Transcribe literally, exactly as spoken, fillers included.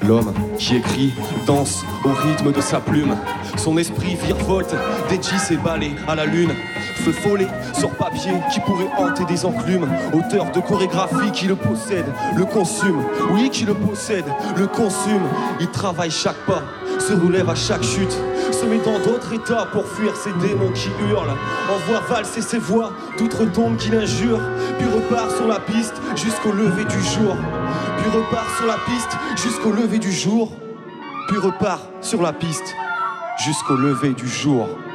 L'homme qui écrit danse au rythme de sa plume. Son esprit virevolte, dédie ses balais à la lune. Feu follet sur papier qui pourrait hanter des enclumes. Auteur de chorégraphie qui le possède, le consume. Oui, qui le possède, le consume. Il travaille chaque pas, se relève à chaque chute, se met dans d'autres états pour fuir ces démons qui hurlent. Envoie valser ses voix d'outre-tombe qu'il injure. Puis repart sur la piste jusqu'au lever du jour. Puis repart sur la piste jusqu'au lever du jour. Puis repart sur la piste jusqu'au lever du jour.